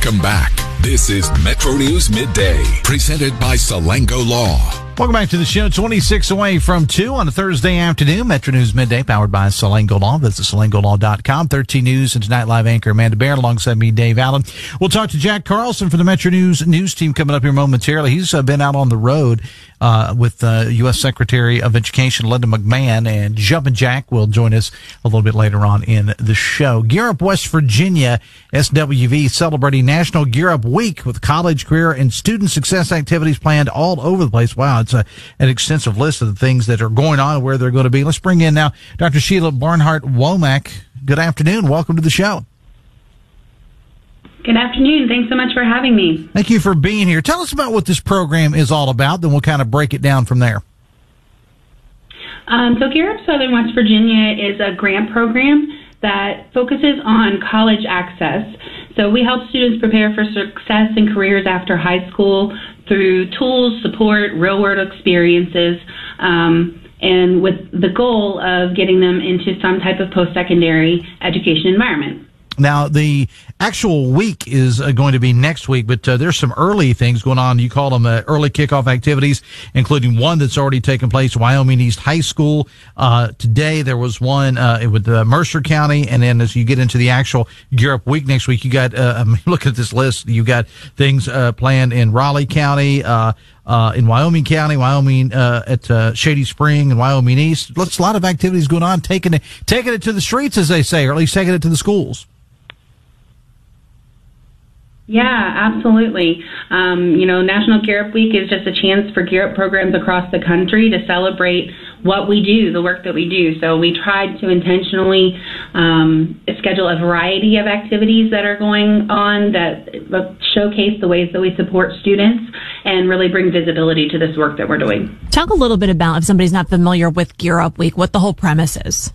Welcome back. This is Metro News Midday, presented by Salango Law. Welcome back to the show. 26 away from 2 on a Thursday afternoon. Metro News Midday, powered by Salango Law. Visit salangolaw.com. 13 News and Tonight Live anchor Amanda Baird alongside me, Dave Allen. We'll talk to Jack Carlson from the Metro News team coming up here momentarily. He's been out on the road with U.S. Secretary of Education Linda McMahon, and Jumpin' Jack will join us a little bit later on in the show. Gear Up West Virginia, SWV, celebrating National Gear Up Week with college, career, and student success activities planned all over the place. Wow, it's an extensive list of the things that are going on and where they're going to be. Let's bring in now Dr. Sheila Barnhart-Womack. Good afternoon. Welcome to the show. Good afternoon. Thanks so much for having me. Thank you for being here. Tell us about what this program is all about, then we'll kind of break it down from there. So Gear Up Southern West Virginia is a grant program that focuses on college access. So we help students prepare for success in careers after high school through tools, support, real-world experiences, and with the goal of getting them into some type of post-secondary education environment. Now, the actual week is going to be next week, but there's some early things going on. You call them early kickoff activities, including one that's already taken place, Wyoming East High School. Today there was one with Mercer County, and then as you get into the actual Gear Up Week next week, you got, look at this list, you got things planned in Raleigh County, in Wyoming County, Wyoming at Shady Spring, and Wyoming East. There's a lot of activities going on, taking it to the streets, as they say, or at least taking it to the schools. Yeah, absolutely. National Gear Up Week is just a chance for Gear Up programs across the country to celebrate what we do, the work that we do. So we tried to intentionally schedule a variety of activities that are going on that showcase the ways that we support students and really bring visibility to this work that we're doing. Talk a little bit about, if somebody's not familiar with Gear Up Week, what the whole premise is.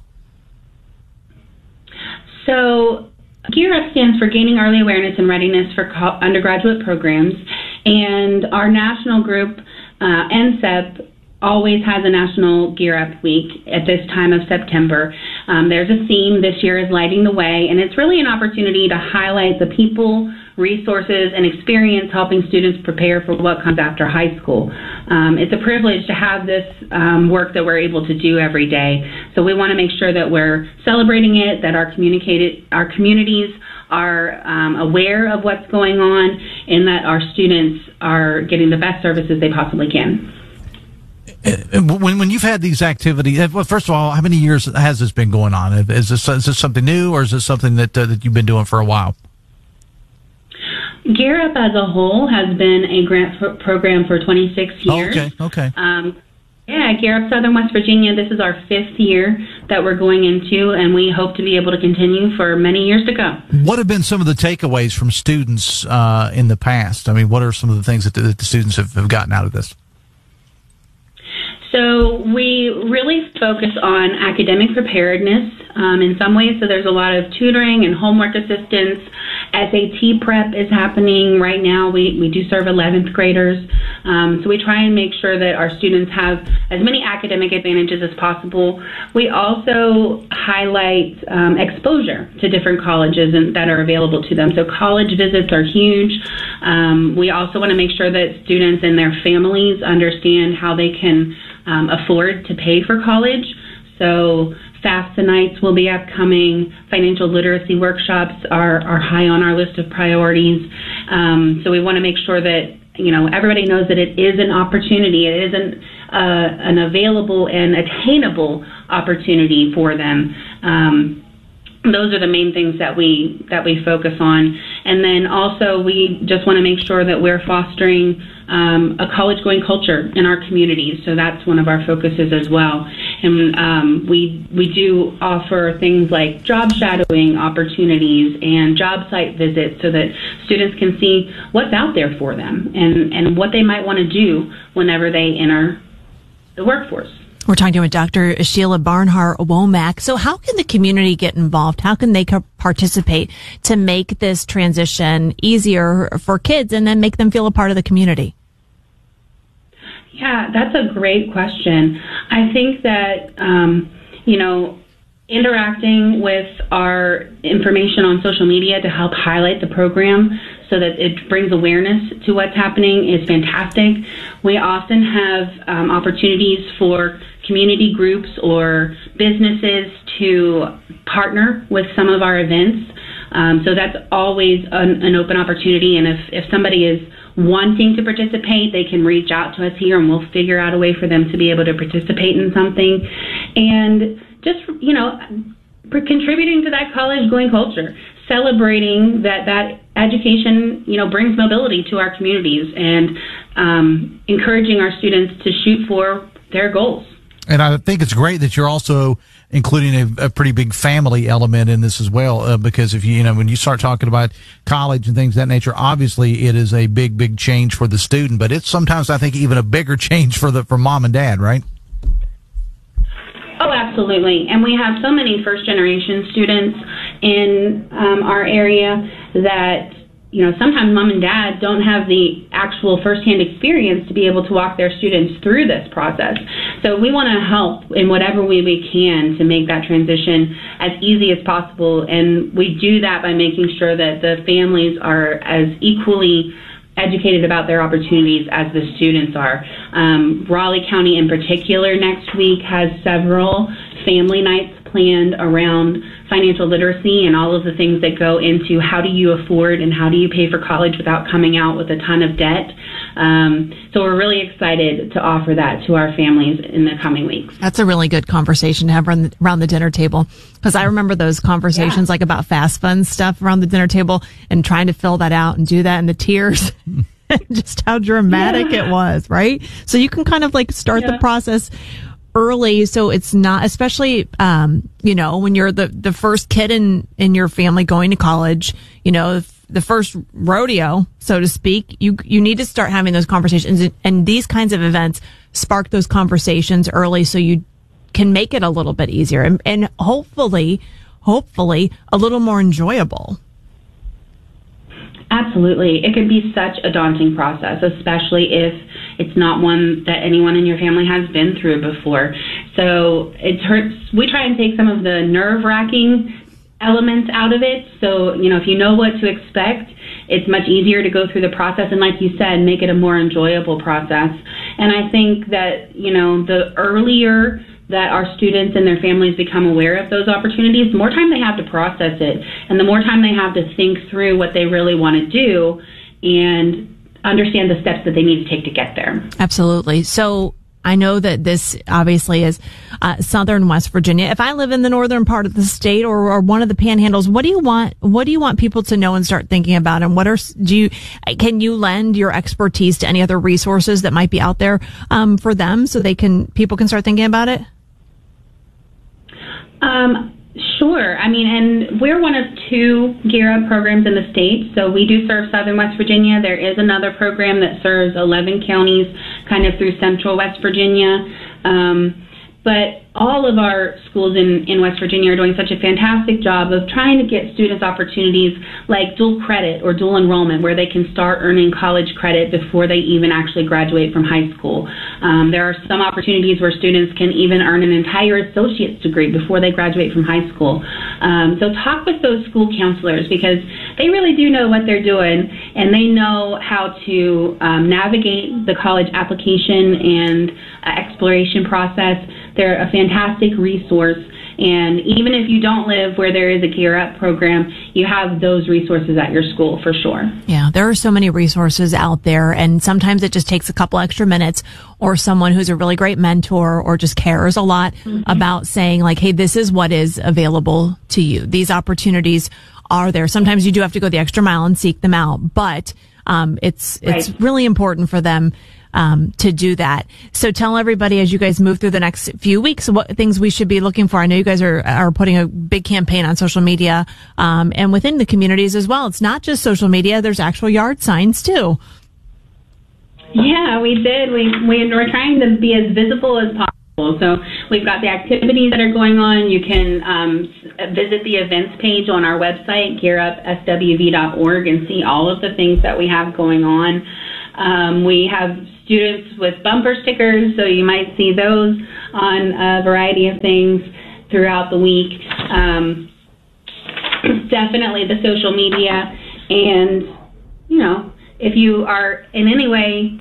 So Gear Up stands for Gaining Early Awareness and Readiness for Undergraduate Programs, and our national group, NCEP, always has a National Gear Up Week at this time of September. There's a theme. This year is Lighting the Way, and it's really an opportunity to highlight the people, resources, and experience helping students prepare for what comes after high school. It's a privilege to have this work that we're able to do every day. So we want to make sure that we're celebrating it, that our communities are aware of what's going on, and that our students are getting the best services they possibly can. When you've had these activities, well, first of all, how many years has this been going on? Is this something new, or is this something that you've been doing for a while? Gear Up as a whole has been a grant program for 26 years. Okay. Gear Up Southern West Virginia, this is our 5th year that we're going into, and we hope to be able to continue for many years to come. What have been some of the takeaways from students in the past? I mean, what are some of the things that the students have gotten out of this? So we really focus on academic preparedness in some ways. So there's a lot of tutoring and homework assistance. SAT prep is happening right now. We do serve 11th graders. So we try and make sure that our students have as many academic advantages as possible. We also highlight exposure to different colleges that are available to them. So college visits are huge. We also want to make sure that students and their families understand how they can afford to pay for college. So FAFSA nights will be upcoming. Financial literacy workshops are high on our list of priorities. So we want to make sure that everybody knows that it is an opportunity. It is an available and attainable opportunity for them. Those are the main things that we focus on. And then also we just want to make sure that we're fostering a college-going culture in our communities. So that's one of our focuses as well. And we do offer things like job shadowing opportunities and job site visits so that students can see what's out there for them and what they might want to do whenever they enter the workforce. We're talking with Dr. Sheila Barnhart-Womack. So how can the community get involved? How can they participate to make this transition easier for kids and then make them feel a part of the community? Yeah, that's a great question. I think that, interacting with our information on social media to help highlight the program so that it brings awareness to what's happening is fantastic. We often have opportunities for community groups or businesses to partner with some of our events. So that's always an open opportunity. And if somebody is wanting to participate, they can reach out to us here and we'll figure out a way for them to be able to participate in something. And just, contributing to that college going culture, celebrating that education, brings mobility to our communities, and encouraging our students to shoot for their goals. And I think it's great that you're also including a pretty big family element in this as well, because if when you start talking about college and things of that nature, obviously it is a big change for the student, but it's sometimes, I think, even a bigger change for mom and dad, right? Oh, absolutely. And we have so many first-generation students in our area that, sometimes mom and dad don't have the actual firsthand experience to be able to walk their students through this process. So we want to help in whatever way we can to make that transition as easy as possible. And we do that by making sure that the families are as equally educated about their opportunities as the students are. Raleigh County in particular next week has several family nights planned around financial literacy and all of the things that go into how do you afford and how do you pay for college without coming out with a ton of debt. So we're really excited to offer that to our families in the coming weeks. That's a really good conversation to have around the dinner table, because I remember those conversations like about fast fund stuff around the dinner table and trying to fill that out and do that, and the tears. Just how dramatic it was, right? So you can kind of start the process early, so it's not, especially when you're the first kid in your family going to college, the first rodeo, so to speak. You need to start having those conversations, and these kinds of events spark those conversations early, so you can make it a little bit easier and hopefully a little more enjoyable. Absolutely. It can be such a daunting process, especially if it's not one that anyone in your family has been through before. So we try and take some of the nerve-wracking elements out of it. So, if you know what to expect, it's much easier to go through the process and, like you said, make it a more enjoyable process. And I think that, the earlier that our students and their families become aware of those opportunities, the more time they have to process it, and the more time they have to think through what they really want to do and understand the steps that they need to take to get there. Absolutely. So I know that this obviously is southern West Virginia. If I live in the northern part of the state or one of the panhandles, what do you want people to know and start thinking about? And can you lend your expertise to any other resources that might be out there for them, so people can start thinking about it? Sure. And we're one of 2 Gear Up programs in the state. So we do serve southern West Virginia. There is another program that serves 11 counties kind of through central West Virginia. But all of our schools in West Virginia are doing such a fantastic job of trying to get students opportunities like dual credit or dual enrollment, where they can start earning college credit before they even actually graduate from high school. There are some opportunities where students can even earn an entire associate's degree before they graduate from high school. So talk with those school counselors, because they really do know what they're doing, and they know how to navigate the college application and exploration process. They're a fantastic resource, and even if you don't live where there is a Gear Up program, you have those resources at your school for sure. Yeah, there are so many resources out there, and sometimes it just takes a couple extra minutes, or someone who's a really great mentor or just cares a lot about saying hey, this is what is available to you. These opportunities are there. Sometimes you do have to go the extra mile and seek them out, but it's really important for them to do that. So tell everybody, as you guys move through the next few weeks, what things we should be looking for. I know you guys are putting a big campaign on social media, and within the communities as well. It's not just social media. There's actual yard signs too. Yeah, we did. We're trying to be as visible as possible. So we've got the activities that are going on. You can visit the events page on our website, gearupswv.org, and see all of the things that we have going on. We have students with bumper stickers, so you might see those on a variety of things throughout the week. Definitely the social media, and if you are in any way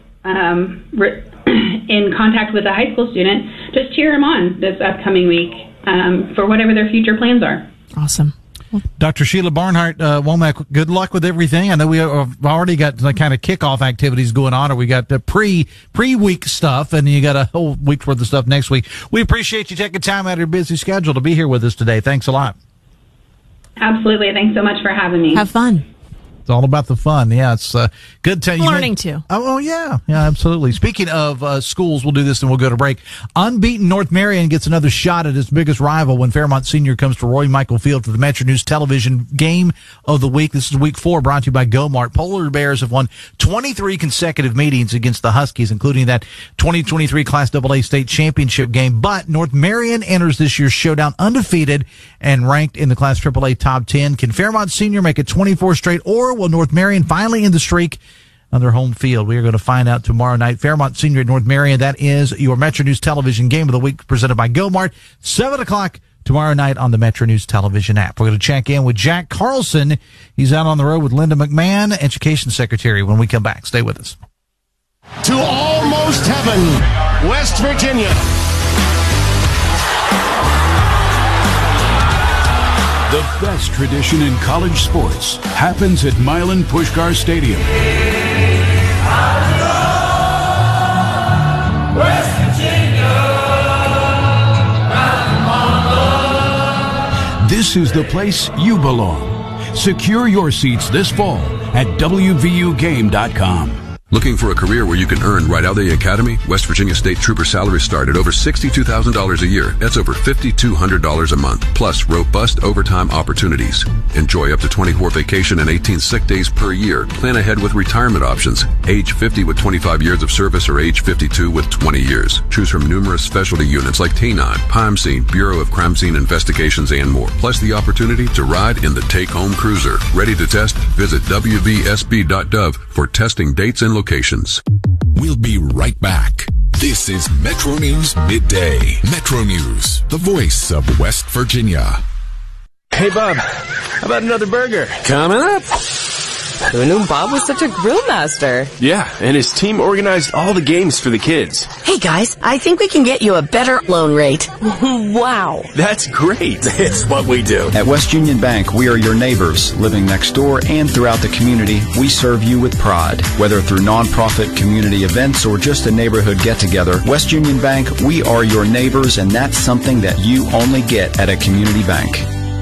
in contact with a high school student, just cheer them on this upcoming week for whatever their future plans are. Awesome. Dr. Sheila Barnhart, Womack, good luck with everything. I know we have already got the kind of kickoff activities going on, or we got the pre-week stuff, and you got a whole week's worth of stuff next week. We appreciate you taking time out of your busy schedule to be here with us today. Thanks a lot. Absolutely. Thanks so much for having me. Have fun. It's all about the fun. Yeah, it's good to learning too. Oh, yeah. Yeah, absolutely. Speaking of schools, we'll do this and we'll go to break. Unbeaten North Marion gets another shot at its biggest rival when Fairmont Senior comes to Roy Michael Field for the Metro News Television Game of the Week. This is week 4, brought to you by Go-Mart. Polar Bears have won 23 consecutive meetings against the Huskies, including that 2023 Class AA state championship game. But North Marion enters this year's showdown undefeated and ranked in the Class AAA top 10. Can Fairmont Senior make it 24 straight, or will North Marion finally end the streak on their home field? We are going to find out tomorrow night. Fairmont Senior at North Marion. That is your Metro News Television Game of the Week presented by Go-Mart. 7 o'clock tomorrow night on the Metro News Television app. We're going to check in with Jack Carlson. He's out on the road with Linda McMahon, Education Secretary, when we come back. Stay with us. To almost heaven, West Virginia. The best tradition in college sports happens at Milan Puskar Stadium. West Virginia, This is the place you belong. Secure your seats this fall at WVUGame.com. Looking for a career where you can earn right out of the academy? West Virginia State Trooper salaries start at over $62,000 a year. That's over $5,200 a month, plus robust overtime opportunities. Enjoy up to 24 vacation and 18 sick days per year. Plan ahead with retirement options. Age 50 with 25 years of service or age 52 with 20 years. Choose from numerous specialty units like K-9, Crime Scene, Bureau of Crime Scene Investigations, and more. Plus the opportunity to ride in the take-home cruiser. Ready to test? Visit WVSB.gov for testing dates and locations. We'll be right back. This is Metro News Midday. Metro News, the voice of West Virginia. Hey, Bob, how about another burger? Coming up. Who knew Bob was such a grill master? Yeah, and his team organized all the games for the kids. Hey, guys, I think we can get you a better loan rate. Wow. That's great. It's what we do. At West Union Bank, we are your neighbors. Living next door and throughout the community, we serve you with pride. Whether through nonprofit community events or just a neighborhood get-together, West Union Bank, we are your neighbors, and that's something that you only get at a community bank.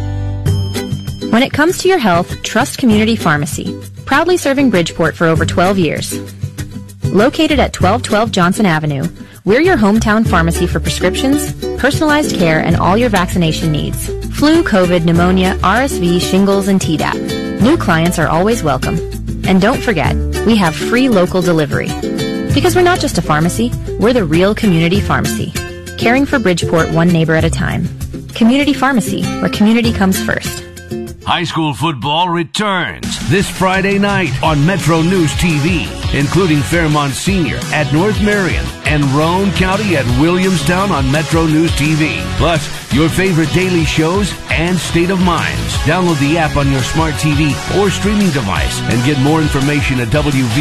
When it comes to your health, trust Community Pharmacy, proudly serving Bridgeport for over 12 years. Located at 1212 Johnson Avenue, we're your hometown pharmacy for prescriptions, personalized care, and all your vaccination needs. Flu, COVID, pneumonia, RSV, shingles, and Tdap. New clients are always welcome. And don't forget, we have free local delivery. Because we're not just a pharmacy, we're the real community pharmacy. Caring for Bridgeport one neighbor at a time. Community Pharmacy, where community comes first. High school football returns this Friday night on Metro News TV, including Fairmont Senior at North Marion and Roane County at Williamstown on Metro News TV. Plus, your favorite daily shows and State of Minds. Download the app on your smart TV or streaming device and get more information at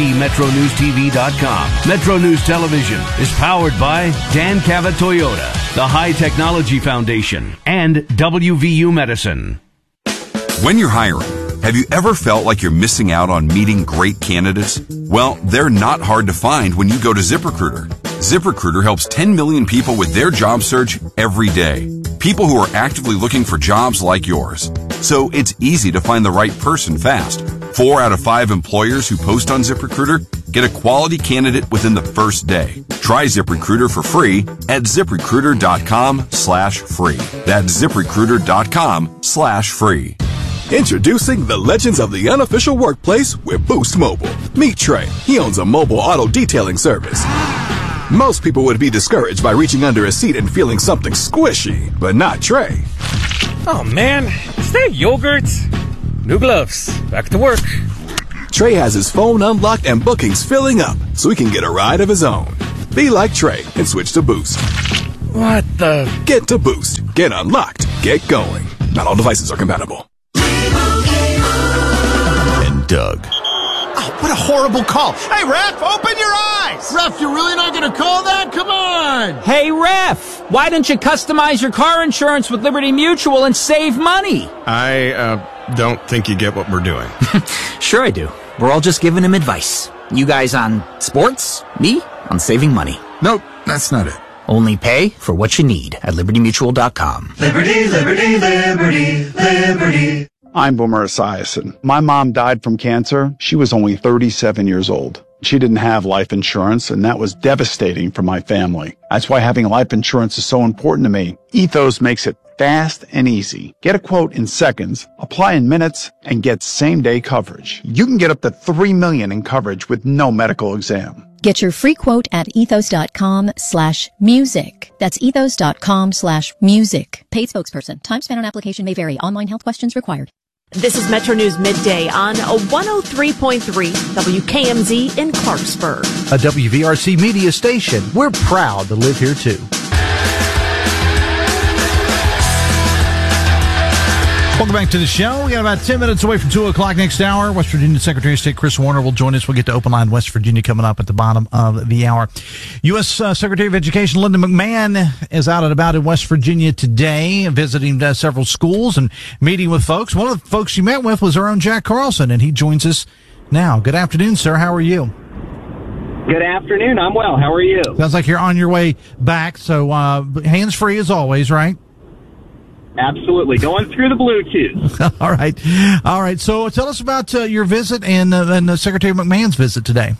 WVMetroNewsTV.com. Metro News Television is powered by Dan Cava Toyota, the High Technology Foundation, and WVU Medicine. When you're hiring, have you ever felt like you're missing out on meeting great candidates? Well, they're not hard to find when you go to ZipRecruiter. ZipRecruiter helps 10 million people with their job search every day. People who are actively looking for jobs like yours. So it's easy to find the right person fast. 4 out of 5 employers who post on ZipRecruiter get a quality candidate within the first day. Try ZipRecruiter for free at ZipRecruiter.com/free. That's ZipRecruiter.com/free. Introducing the legends of the unofficial workplace with Boost Mobile. Meet Trey. He owns a mobile auto detailing service. Most people would be discouraged by reaching under a seat and feeling something squishy, but not Trey. Oh man, is that yogurt? New gloves. Back to work. Trey has his phone unlocked and bookings filling up, so he can get a ride of his own. Be like Trey and switch to Boost. What the? Get to Boost. Get unlocked. Get going. Not all devices are compatible. And Doug. Oh, what a horrible call. Hey, ref, open your eyes! Ref, you're really not going to call that? Come on! Hey, ref, why don't you customize your car insurance with Liberty Mutual and save money? I don't think you get what we're doing. Sure I do. We're all just giving him advice. You guys on sports, me on saving money. Nope, that's not it. Only pay for what you need at libertymutual.com. Liberty, liberty, liberty, liberty. I'm Boomer Esiason. My mom died from cancer. She was only 37 years old. She didn't have life insurance, and that was devastating for my family. That's why having life insurance is so important to me. Ethos makes it fast and easy. Get a quote in seconds, apply in minutes, and get same-day coverage. You can get up to $3 million in coverage with no medical exam. Get your free quote at ethos.com/music. That's ethos.com/music. Paid spokesperson. Time spent on application may vary. Online health questions required. This is Metro News Midday on a 103.3 WKMZ in Clarksburg. A WVRC media station. We're proud to live here, too. Welcome back to the show. We got about 10 minutes away from 2 o'clock next hour. West Virginia Secretary of State Chris Warner will join us. We'll get to Open Line West Virginia coming up at the bottom of the hour. U.S. Secretary of Education Linda McMahon is out and about in West Virginia today, visiting several schools and meeting with folks. One of the folks she met with was our own Jack Carlson, and he joins us now. Good afternoon, sir. How are you? Good afternoon. I'm well. How are you? Sounds like you're on your way back, so hands-free as always, right? Absolutely. Going through the Bluetooth. All right. So tell us about your visit and Secretary McMahon's visit today.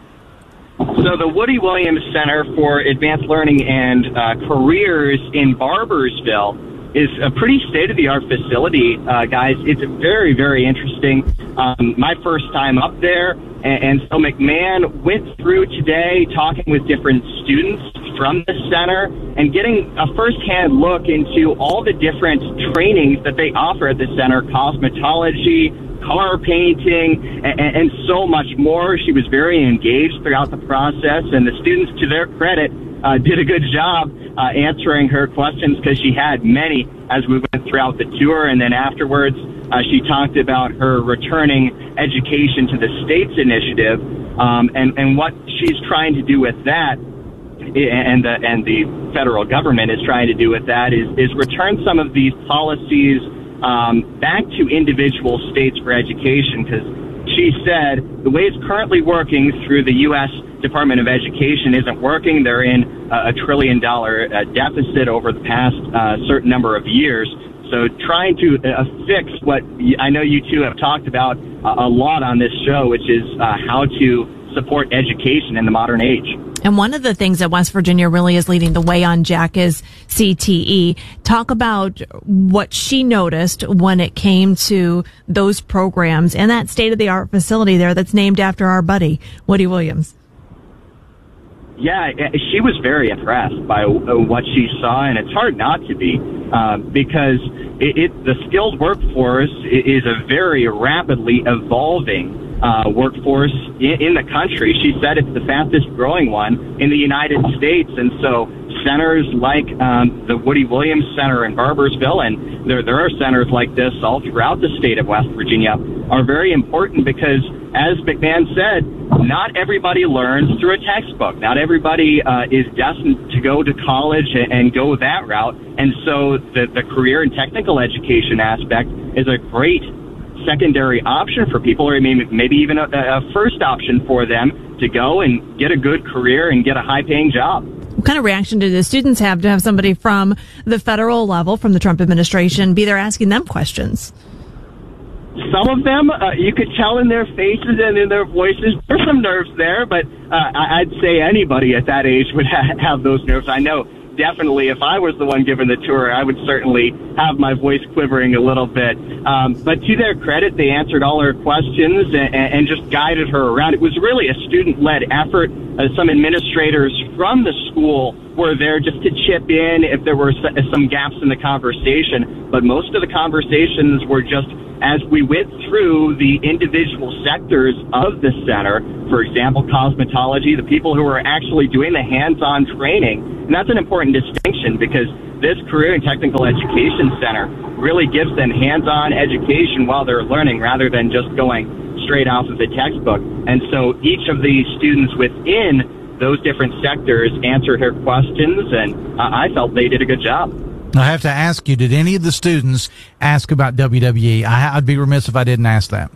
So the Woody Williams Center for Advanced Learning and Careers in Barboursville is a pretty state-of-the-art facility, guys. It's very, very interesting. My first time up there, and so McMahon went through today talking with different students from the center and getting a first-hand look into all the different trainings that they offer at the center, cosmetology, car painting, and so much more. She was very engaged throughout the process, and the students, to their credit, did a good job answering her questions because she had many as we went throughout the tour. And then afterwards, she talked about her returning education to the state's initiative and what she's trying to do with that. And the federal government is trying to do with that is return some of these policies back to individual states for education, because she said the way it's currently working through the U.S. Department of Education isn't working. They're in a $1 trillion deficit over the past certain number of years. So trying to fix what I know you two have talked about a lot on this show, which is how to support education in the modern age. And one of the things that West Virginia really is leading the way on, Jack, is CTE. Talk about what she noticed when it came to those programs and that state-of-the-art facility there that's named after our buddy, Woody Williams. Yeah, she was very impressed by what she saw, and it's hard not to be because the skilled workforce is a very rapidly evolving workforce in the country. She said it's the fastest growing one in the United States, and so centers like the Woody Williams Center in Barboursville, and there are centers like this all throughout the state of West Virginia, are very important because, as McMahon said, not everybody learns through a textbook. Not everybody is destined to go to college and go that route, and so the career and technical education aspect is a great secondary option for people, or maybe even a first option for them to go and get a good career and get a high-paying job. What kind of reaction do the students have to have somebody from the federal level, from the Trump administration, be there asking them questions? Some of them, you could tell in their faces and in their voices, there's some nerves there, but I'd say anybody at that age would have those nerves. I know definitely if I was the one giving the tour, I would certainly have my voice quivering a little bit. But to their credit, they answered all her questions and just guided her around. It was really a student-led effort. Some administrators from the school were there just to chip in if there were some gaps in the conversation. But most of the conversations were just as we went through the individual sectors of the center. For example, cosmetology, the people who are actually doing the hands-on training. And that's an important distinction because this Career and Technical Education Center really gives them hands-on education while they're learning rather than just going straight off of the textbook. And so each of the students within those different sectors answered her questions, and I felt they did a good job. I have to ask you, did any of the students ask about WWE? I'd be remiss if I didn't ask that.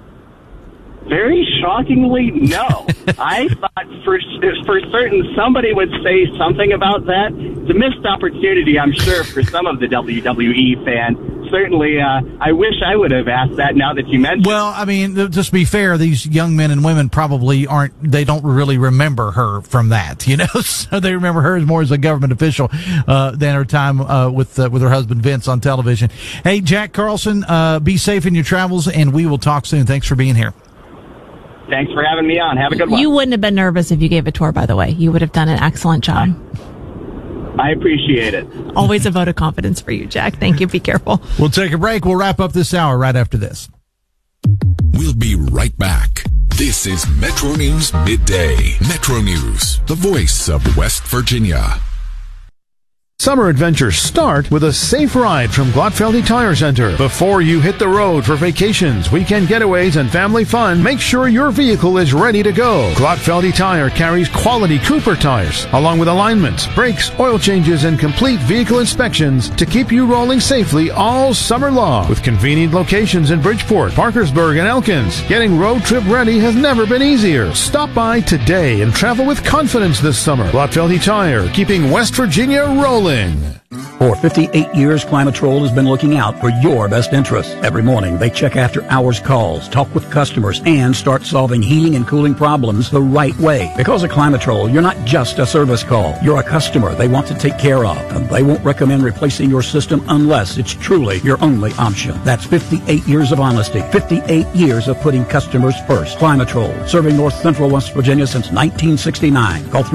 Very shockingly, no. I thought for certain somebody would say something about that. It's a missed opportunity, I'm sure, for some of the WWE fans. Certainly, I wish I would have asked that now that you mentioned. Well, I mean, just to be fair, these young men and women probably they don't really remember her from that, you know, so they remember her more as a government official, than her time, with her husband Vince on television. Hey, Jack Carlson, be safe in your travels, and we will talk soon. Thanks for being here. Thanks for having me on. Have a good one. You wouldn't have been nervous if you gave a tour, by the way. You would have done an excellent job. I appreciate it. Always a vote of confidence for you, Jack. Thank you. Be careful. We'll take a break. We'll wrap up this hour right after this. We'll be right back. This is Metro News Midday. Metro News, the voice of West Virginia. Summer adventures start with a safe ride from Glotfeldy Tire Center. Before you hit the road for vacations, weekend getaways, and family fun, make sure your vehicle is ready to go. Glotfeldy Tire carries quality Cooper tires, along with alignments, brakes, oil changes, and complete vehicle inspections to keep you rolling safely all summer long. With convenient locations in Bridgeport, Parkersburg, and Elkins, getting road trip ready has never been easier. Stop by today and travel with confidence this summer. Glotfeldy Tire, keeping West Virginia rolling. For 58 years, Climatrol has been looking out for your best interests. Every morning, they check after-hours calls, talk with customers, and start solving heating and cooling problems the right way. Because of Climatrol, you're not just a service call. You're a customer they want to take care of, and they won't recommend replacing your system unless it's truly your only option. That's 58 years of honesty, 58 years of putting customers first. Climatrol, serving North Central West Virginia since 1969. Call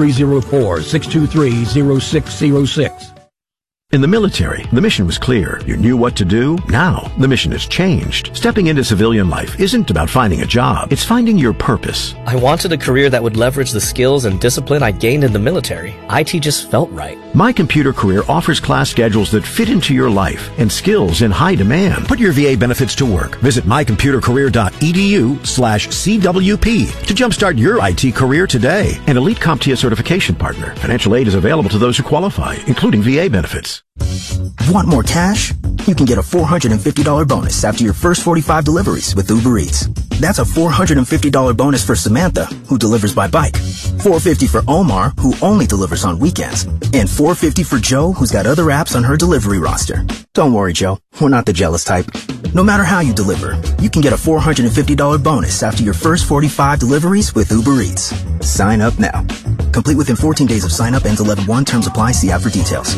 304-623-0606. In the military, the mission was clear. You knew what to do. Now, the mission has changed. Stepping into civilian life isn't about finding a job. It's finding your purpose. I wanted a career that would leverage the skills and discipline I gained in the military. IT just felt right. My Computer Career offers class schedules that fit into your life and skills in high demand. Put your VA benefits to work. Visit mycomputercareer.edu/CWP to jumpstart your IT career today. An Elite CompTIA certification partner. Financial aid is available to those who qualify, including VA benefits. Want more cash? You can get a $450 bonus after your first 45 deliveries with Uber Eats. That's a $450 bonus for Samantha, who delivers by bike, $450 for Omar, who only delivers on weekends, and $450 for Joe, who's got other apps on her delivery roster. Don't worry, Joe. We're not the jealous type. No matter how you deliver, you can get a $450 bonus after your first 45 deliveries with Uber Eats. Sign up now. Complete within 14 days of sign up. Ends 11/1. Terms apply. See app for details.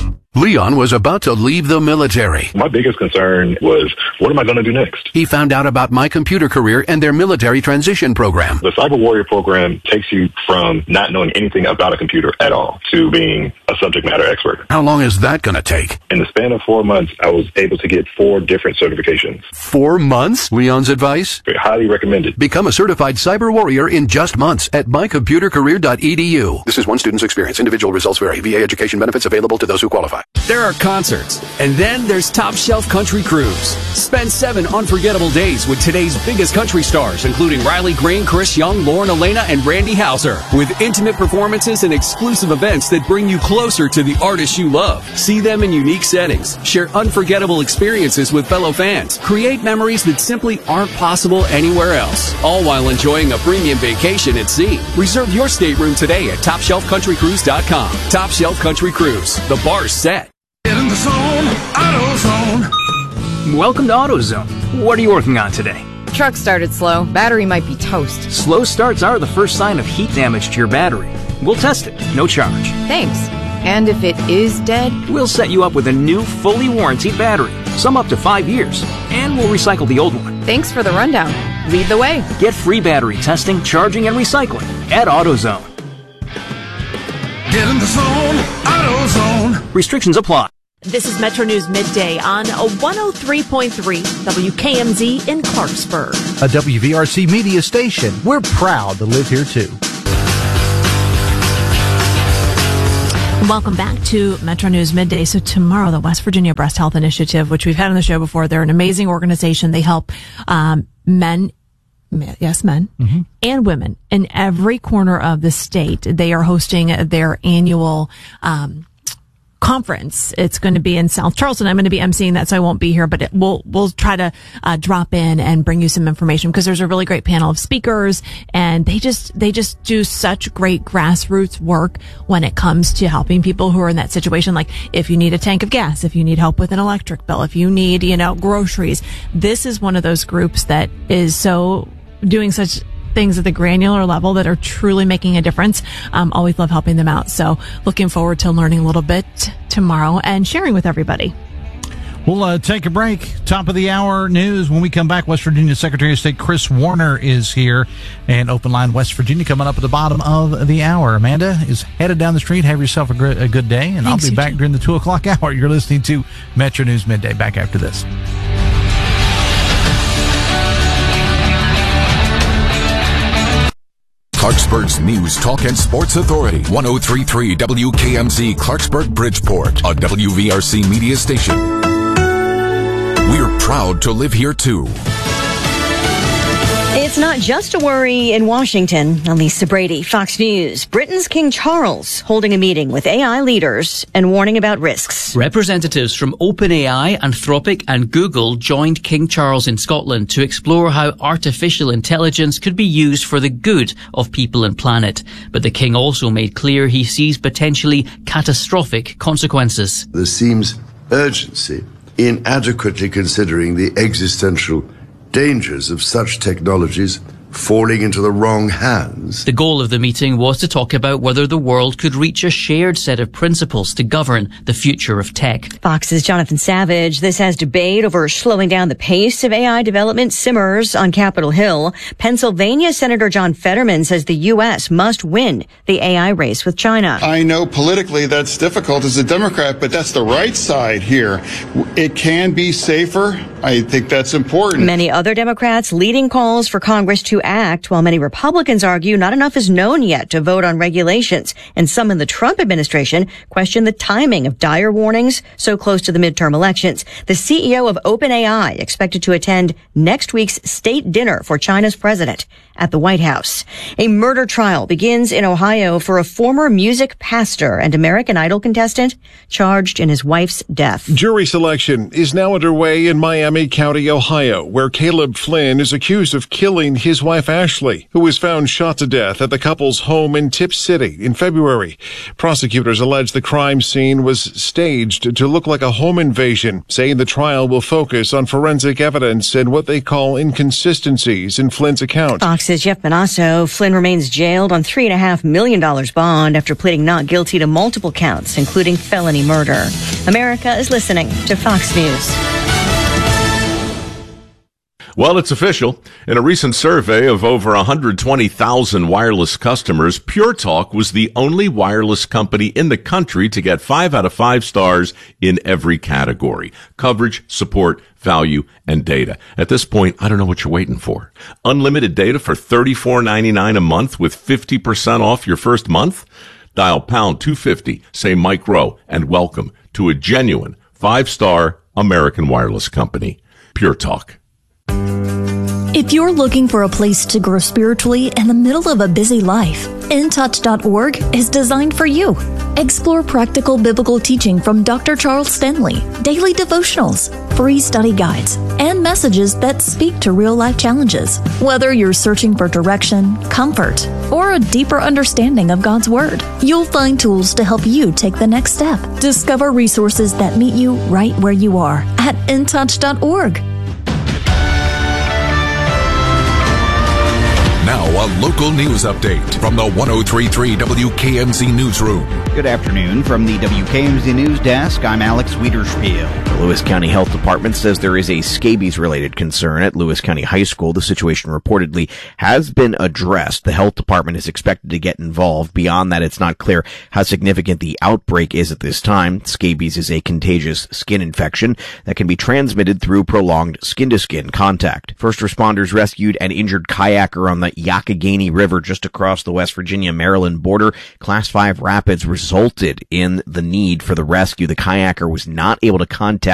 Leon was about to leave the military. My biggest concern was, what am I going to do next? He found out about My Computer Career and their military transition program. The Cyber Warrior program takes you from not knowing anything about a computer at all to being a subject matter expert. How long is that going to take? In the span of 4 months, I was able to get 4 different certifications. 4 months? Leon's advice? Highly recommended. Become a certified cyber warrior in just months at mycomputercareer.edu. This is one student's experience. Individual results vary. VA education benefits available to those who qualify. There are concerts, and then there's Top Shelf Country Cruise. Spend 7 unforgettable days with today's biggest country stars, including Riley Green, Chris Young, Lauren Elena, and Randy Houser, with intimate performances and exclusive events that bring you closer to the artists you love. See them in unique settings, share unforgettable experiences with fellow fans, create memories that simply aren't possible anywhere else, all while enjoying a premium vacation at sea. Reserve your stateroom today at TopShelfCountryCruise.com. Top Shelf Country Cruise. The bar's set. Get in the zone, AutoZone. Welcome to AutoZone. What are you working on today? Truck started slow. Battery might be toast. Slow starts are the first sign of heat damage to your battery. We'll test it. No charge. Thanks. And if it is dead? We'll set you up with a new, fully warranted battery. Some up to 5 years. And we'll recycle the old one. Thanks for the rundown. Lead the way. Get free battery testing, charging, and recycling at AutoZone. Get in the zone, AutoZone. Restrictions apply. This is Metro News Midday on 103.3 WKMZ in Clarksburg. A WVRC media station. We're proud to live here, too. Welcome back to Metro News Midday. So tomorrow, the West Virginia Breast Health Initiative, which we've had on the show before, they're an amazing organization. They help men yes, men, and women in every corner of the state. They are hosting their annual conference. It's going to be in South Charleston. I'm going to be emceeing that, so I won't be here, but we'll try to drop in and bring you some information, because there's a really great panel of speakers, and they just do such great grassroots work when it comes to helping people who are in that situation. Like if you need a tank of gas, if you need help with an electric bill, if you need, groceries, this is one of those groups that is so doing such things at the granular level that are truly making a difference. Always love helping them out. So looking forward to learning a little bit tomorrow and sharing with everybody. We'll take a break. Top of the hour news. When we come back, West Virginia Secretary of State Chris Warner is here, and Open Line West Virginia coming up at the bottom of the hour. Amanda is headed down the street. Have yourself a good day, and Thanks, I'll be back during the 2 o'clock hour. You're listening to Metro News Midday. Back after this. Clarksburg's News, Talk, and Sports Authority. 103.3 WKMZ Clarksburg Bridgeport, a WVRC media station. We're proud to live here, too. It's not just a worry in Washington. Lisa Brady, Fox News. Britain's King Charles holding a meeting with AI leaders and warning about risks. Representatives from OpenAI, Anthropic and Google joined King Charles in Scotland to explore how artificial intelligence could be used for the good of people and planet. But the King also made clear he sees potentially catastrophic consequences. There seems urgency in adequately considering the existential dangers of such technologies falling into the wrong hands. The goal of the meeting was to talk about whether the world could reach a shared set of principles to govern the future of tech. Fox's Jonathan Savage. This as debate over slowing down the pace of AI development simmers on Capitol Hill. Pennsylvania Senator John Fetterman says the U.S. must win the AI race with China. I know politically that's difficult as a Democrat, but that's the right side here. It can be safer. I think that's important. Many other Democrats leading calls for Congress to act, while many Republicans argue not enough is known yet to vote on regulations. And some in the Trump administration question the timing of dire warnings so close to the midterm elections. The CEO of OpenAI expected to attend next week's state dinner for China's president at the White House. A murder trial begins in Ohio for a former music pastor and American Idol contestant charged in his wife's death. Jury selection is now underway in Miami County, Ohio, where Caleb Flynn is accused of killing his wife Ashley, who was found shot to death at the couple's home in Tip City in February. Prosecutors allege the crime scene was staged to look like a home invasion, saying the trial will focus on forensic evidence and what they call inconsistencies in Flynn's account. Fox's Jeff Manasso. Flynn remains jailed on $3.5 million bond after pleading not guilty to multiple counts, including felony murder. America is listening to Fox News. Well, it's official. In a recent survey of over 120,000 wireless customers, Pure Talk was the only wireless company in the country to get 5 out of 5 stars in every category: coverage, support, value, and data. At this point, I don't know what you're waiting for. Unlimited data for $34.99 a month with 50% off your first month? Dial pound 250, say Mike Rowe, and welcome to a genuine 5-star American wireless company. Pure Talk. If you're looking for a place to grow spiritually in the middle of a busy life, InTouch.org is designed for you. Explore practical biblical teaching from Dr. Charles Stanley, daily devotionals, free study guides, and messages that speak to real-life challenges. Whether you're searching for direction, comfort, or a deeper understanding of God's Word, you'll find tools to help you take the next step. Discover resources that meet you right where you are at InTouch.org. Now, a local news update from the 103.3 WKMZ Newsroom. Good afternoon from the WKMZ News Desk. I'm Alex Wiederspiel. The Lewis County Health Department says there is a scabies-related concern at Lewis County High School. The situation reportedly has been addressed. The health department is expected to get involved. Beyond that, it's not clear how significant the outbreak is at this time. Scabies is a contagious skin infection that can be transmitted through prolonged skin-to-skin contact. First responders rescued an injured kayaker on the Youghiogheny River just across the West Virginia-Maryland border. Class 5 rapids resulted in the need for the rescue. The kayaker was not able to contact